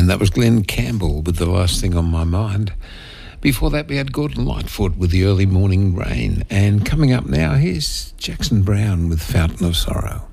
And that was Glenn Campbell with The Last Thing on My Mind. Before that, we had Gordon Lightfoot with The Early Morning Rain. And coming up now, here's Jackson Browne with Fountain of Sorrow.